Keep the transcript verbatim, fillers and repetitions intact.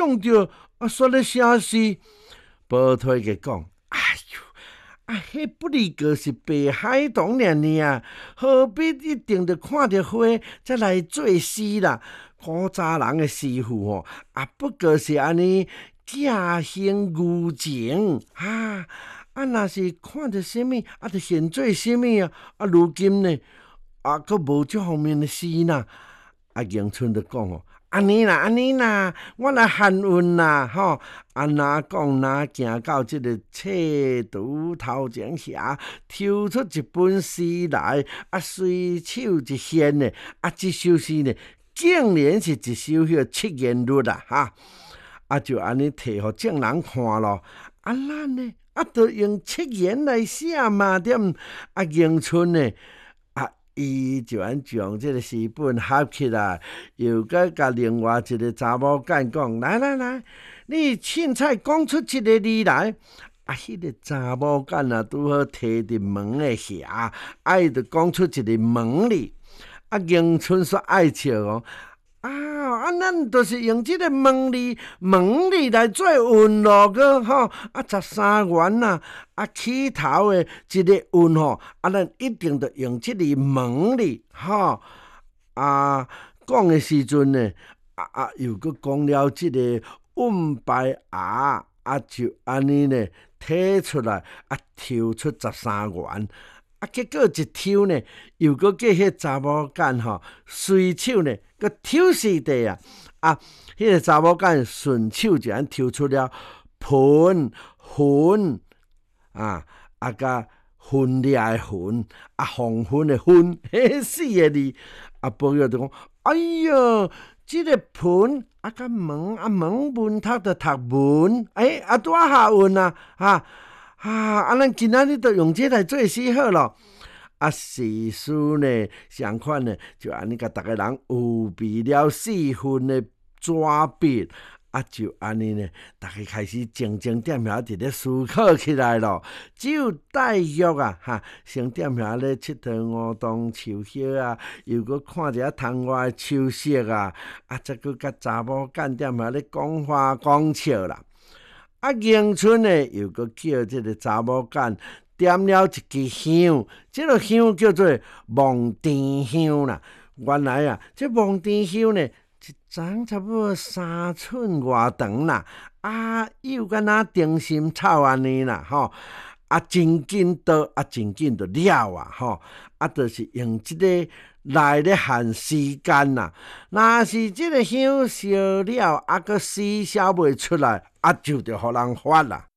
想着啊，说咧啥事？宝推个讲，哎呦！啊，迄不离个是北海道尔尔，何必一定着看着花才来作诗啦？古早人的诗赋吼，啊，不过是安尼驾轻就情啊！啊，若是看着什物，啊，着现做什物啊！啊，如今呢，啊，佫无这方面的诗呐。啊，迎春就讲吼。安尼啦，安尼啦，我来含韵啦，吼！啊，哪讲哪行到即个册读头前遐，抽出一本诗来，啊，随手一献呢，啊，这首诗呢，竟然是一首迄七言律啦，哈！啊，就安尼摕互众人看咯。啊，咱呢，啊，着用七言来写嘛，点？啊，迎春呢？伊就安将即个诗本合起来，又甲甲另外一个查某囝讲：来来来，你凊彩讲出一个字来。啊，迄、那个查某囝啊，拄好摕伫门诶遐，啊，伊就讲出一个门字。啊，迎春煞爱笑哦。啊，啊，咱就是用即个门字，门字来做韵咯，个吼，啊，十三元呐，啊，起头的一个韵吼，啊，咱一定得用即个门字，吼，啊，讲的时阵呢，啊啊，又搁讲了即个韵白牙，啊，就安尼呢，摕出来，啊，抽出十三元。啊，结果一抽呢，又搁叫迄查某囝吼，随手呢，搁抽死地啊！啊，迄、那个查某囝顺手就安抽出了盆、魂啊，啊，甲分裂的分，啊，黄昏的昏，迄四个字，啊，宝玉就讲：哎哟，即、這個盆啊，甲门啊，门文读着读文，哎，啊，拄啊下韵啊，哈、啊。啊！啊，咱今仔日都用这来做诗好咯。啊，诗书呢，相款呢，就安尼甲逐个人有备了四份的纸笔，啊，就安尼呢，逐个开始静静踮遐伫咧思考起来咯。只有黛玉啊，哈，先踮遐咧佚佗梧桐树叶啊，又搁看一下窗外的秋色啊，啊，再搁甲查某囝踮遐咧讲话讲笑啦。啊，迎春呢，又搁叫即个查某囝点了一支香，即个香叫做望甜香啦。原来啊，这望甜香呢，一丛差不多三寸外长啦，啊，又敢若定心草安尼啦，吼，啊，真紧都啊，真紧就了啊，吼，啊，就是用即个来咧限时间啦。若是即个香烧了，啊，个诗写袂出来。啊，就着互人发啦。